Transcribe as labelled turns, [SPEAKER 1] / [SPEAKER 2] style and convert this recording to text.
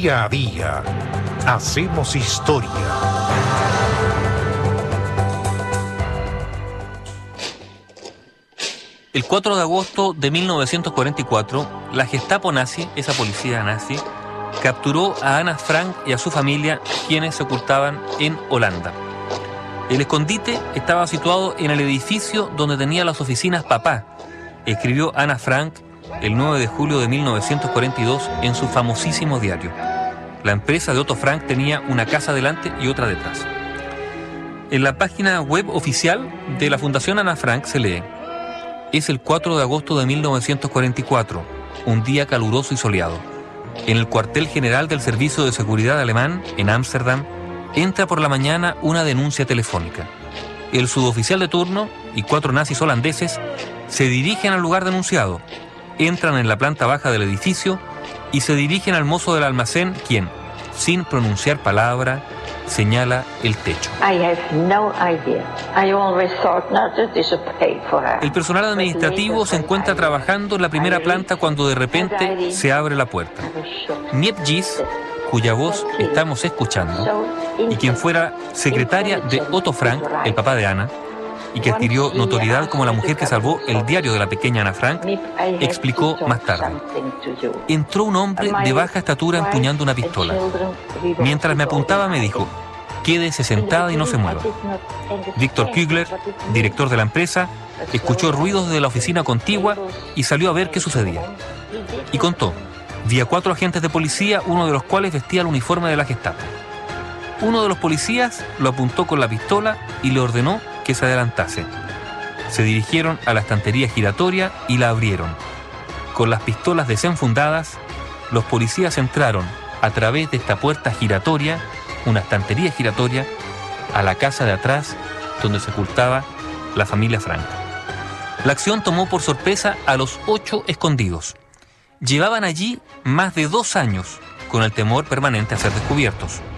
[SPEAKER 1] Día a día hacemos historia.
[SPEAKER 2] El 4 de agosto de 1944, la Gestapo nazi, esa policía nazi, capturó a Ana Frank y a su familia, quienes se ocultaban en Holanda. El escondite estaba situado en el edificio donde tenía las oficinas papá, escribió Ana Frank el 9 de julio de 1942 en su famosísimo diario. La empresa de Otto Frank tenía una casa delante y otra detrás. En la página web oficial de la Fundación Ana Frank se lee: es el 4 de agosto de 1944, un día caluroso y soleado. En el cuartel general del Servicio de Seguridad alemán, en Ámsterdam, entra por la mañana una denuncia telefónica. El suboficial de turno y 4 nazis holandeses se dirigen al lugar denunciado, entran en la planta baja del edificio y se dirigen al mozo del almacén, quien, sin pronunciar palabra, señala el techo. El personal administrativo se encuentra trabajando en la primera planta cuando de repente se abre la puerta. Miep Gis, cuya voz estamos escuchando, y quien fuera secretaria de Otto Frank, el papá de Ana, y que adquirió notoriedad como la mujer que salvó el diario de la pequeña Ana Frank, explicó más tarde: entró un hombre de baja estatura empuñando una pistola. Mientras me apuntaba me dijo: quédese sentada y no se mueva. Víctor Kügler, director de la empresa, escuchó ruidos de la oficina contigua y salió a ver qué sucedía. Y contó: vi a 4 agentes de policía, uno de los cuales vestía el uniforme de la Gestapo. Uno de los policías lo apuntó con la pistola y le ordenó que se adelantase. Se dirigieron a la estantería giratoria y la abrieron. Con las pistolas desenfundadas, los policías entraron a través de esta puerta giratoria, una estantería giratoria, a la casa de atrás donde se ocultaba la familia Frank. La acción tomó por sorpresa a los 8 escondidos. Llevaban allí más de 2 años con el temor permanente a ser descubiertos.